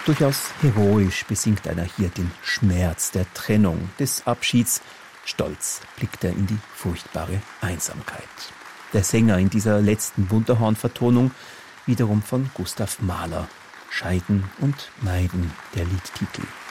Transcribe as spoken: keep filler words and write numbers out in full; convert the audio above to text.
Durchaus heroisch besingt einer hier den Schmerz der Trennung, des Abschieds. Stolz blickt er in die furchtbare Einsamkeit. Der Sänger in dieser letzten Wunderhorn-Vertonung wiederum von Gustav Mahler. Scheiden und Meiden, der Liedtitel.